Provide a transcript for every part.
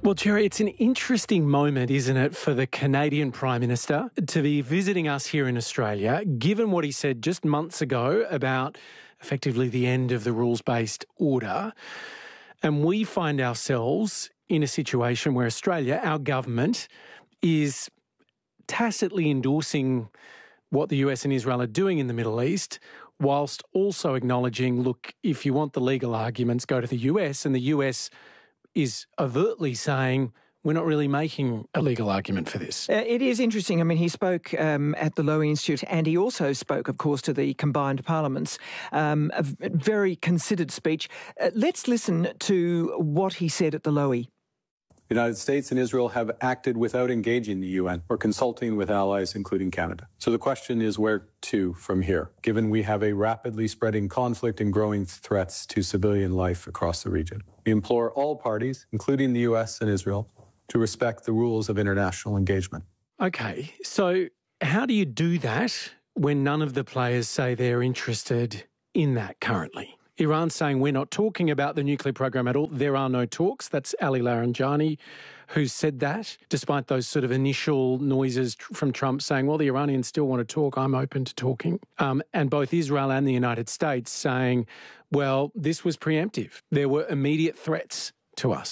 Well, Jerry, it's an interesting moment, isn't it, for the Canadian Prime Minister to be visiting us here in Australia, given what he said just months ago about effectively the end of the rules-based order. And we find ourselves in a situation where Australia, our government, is tacitly endorsing what the US and Israel are doing in the Middle East, whilst also acknowledging, look, if you want the legal arguments, go to the US, and the US is overtly saying we're not really making a legal argument for this. It is interesting. I mean, he spoke at the Lowy Institute, and he also spoke, of course, to the combined parliaments. A very considered speech. Let's listen to what he said at the Lowy. The United States and Israel have acted without engaging the UN or consulting with allies, including Canada. So the question is where to from here, given we have a rapidly spreading conflict and growing threats to civilian life across the region. We implore all parties, including the US and Israel, to respect the rules of international engagement. Okay, so how do you do that when none of the players say they're interested in that currently? Iran's saying we're not talking about the nuclear program at all. There are no talks. That's Ali Laranjani who said that, despite those sort of initial noises from Trump saying, well, the Iranians still want to talk. I'm open to talking. And both Israel and the United States saying, well, this was preemptive. There were immediate threats to us.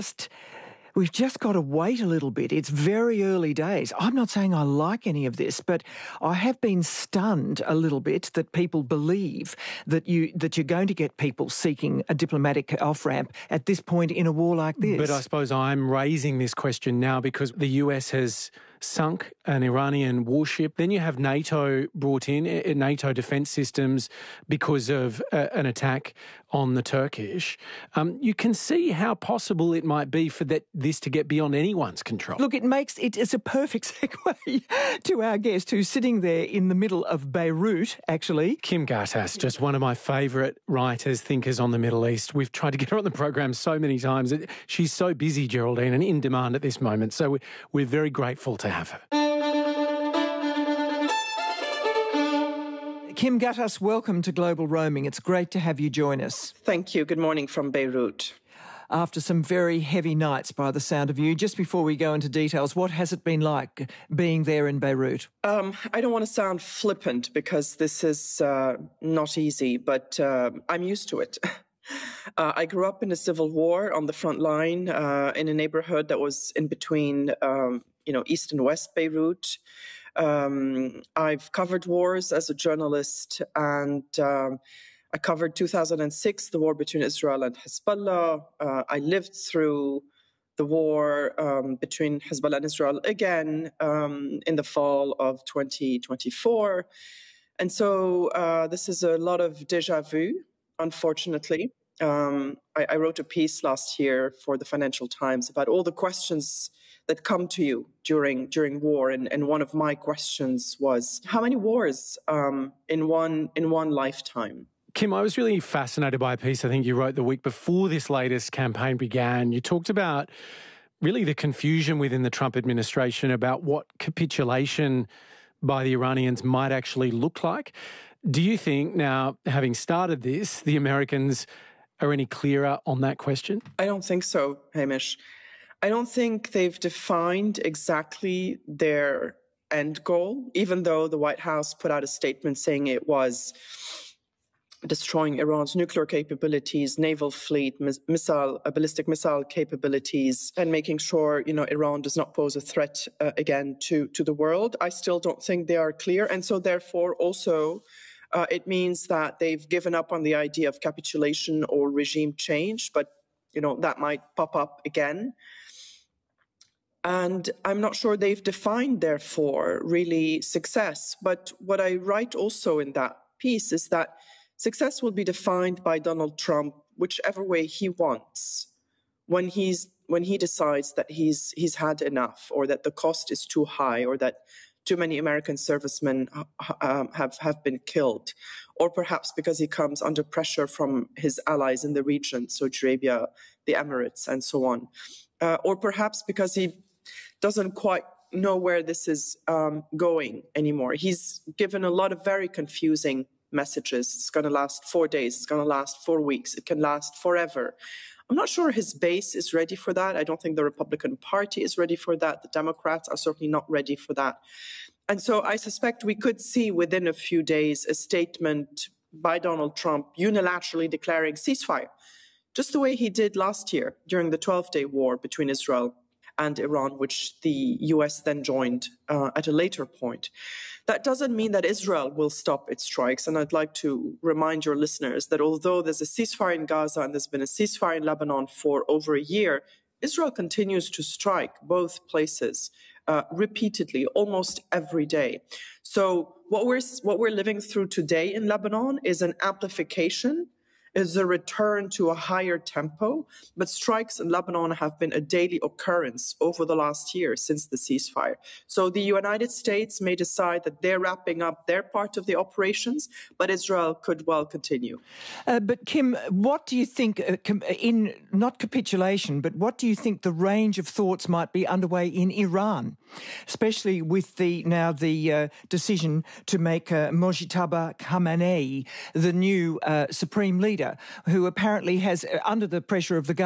We've just got to wait a little bit. It's very early days. I'm not saying I like any of this, but I have been stunned a little bit that people believe that you're going to get people seeking a diplomatic off-ramp at this point in a war like this. But I suppose I'm raising this question now because the US has sunk an Iranian warship. Then you have NATO brought in, NATO defence systems, because of an attack on the Turkish. You can see how possible it might be for this to get beyond anyone's control. Look, it's a perfect segue to our guest who's sitting there in the middle of Beirut, actually. Kim Ghattas, just one of my favourite writers, thinkers on the Middle East. We've tried to get her on the program so many times. She's so busy, Geraldine, and in demand at this moment. So we're very grateful to have her. Kim Ghattas, welcome to Global Roaming. It's great to have you join us. Thank you. Good morning from Beirut. After some very heavy nights by the sound of you, just before we go into details, what has it been like being there in Beirut? I don't want to sound flippant because this is not easy, but I'm used to it. I grew up in a civil war on the front line in a neighborhood that was in between, East and West Beirut. I've covered wars as a journalist, and I covered 2006, the war between Israel and Hezbollah. I lived through the war between Hezbollah and Israel again in the fall of 2024. And so this is a lot of déjà vu, unfortunately. I wrote a piece last year for the Financial Times about all the questions that come to you during war, and one of my questions was, how many wars in one lifetime? Kim, I was really fascinated by a piece I think you wrote the week before this latest campaign began. You talked about really the confusion within the Trump administration about what capitulation by the Iranians might actually look like. Do you think now, having started this, the Americans are any clearer on that question? I don't think so, Hamish. I don't think they've defined exactly their end goal, even though the White House put out a statement saying it was destroying Iran's nuclear capabilities, naval fleet, ballistic missile capabilities, and making sure, Iran does not pose a threat again to the world. I still don't think they are clear. And so therefore also it means that they've given up on the idea of capitulation or regime change, but, that might pop up again. And I'm not sure they've defined, therefore, really success. But what I write also in that piece is that success will be defined by Donald Trump whichever way he wants, when he decides that he's had enough, or that the cost is too high, or that too many American servicemen have been killed, or perhaps because he comes under pressure from his allies in the region, Saudi Arabia, the Emirates, and so on, or perhaps because he doesn't quite know where this is going anymore. He's given a lot of very confusing messages. It's going to last 4 days. It's going to last 4 weeks. It can last forever. I'm not sure his base is ready for that. I don't think the Republican Party is ready for that. The Democrats are certainly not ready for that. And so I suspect we could see within a few days a statement by Donald Trump unilaterally declaring ceasefire, just the way he did last year during the 12-day war between Israel and Iran, which the US then joined at a later point. That doesn't mean that Israel will stop its strikes. And I'd like to remind your listeners that although there's a ceasefire in Gaza and there's been a ceasefire in Lebanon for over a year, Israel continues to strike both places repeatedly, almost every day. So what we're living through today in Lebanon is an amplification, is a return to a higher tempo, but strikes in Lebanon have been a daily occurrence over the last year since the ceasefire. So the United States may decide that they're wrapping up their part of the operations, but Israel could well continue. But Kim, what do you think, in not capitulation, but what do you think the range of thoughts might be underway in Iran, especially with the decision to make Mojtaba Khamenei the new supreme leader, who apparently has, under the pressure of the